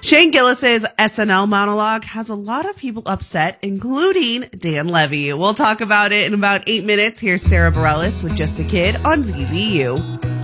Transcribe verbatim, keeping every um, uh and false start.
Shane Gillis's S N L monologue has a lot of people upset, including Dan Levy. We'll talk about it in about eight minutes. Here's Sarah Bareilles with Just a Kid on Z Z U.